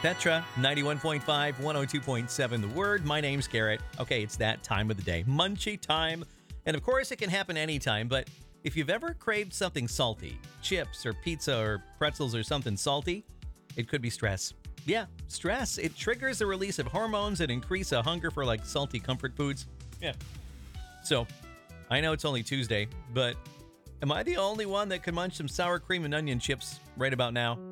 Petra, 91.5, 102.7 The Word. My name's Garrett. Okay, it's that time of the day. Munchie time. And of course, it can happen anytime, but if you've ever craved something salty, chips or pizza or pretzels or something salty, it could be stress. Yeah, stress. It triggers the release of hormones that increase a hunger for like salty comfort foods. Yeah. So, I know it's only Tuesday, but am I the only one that could munch some sour cream and onion chips right about now?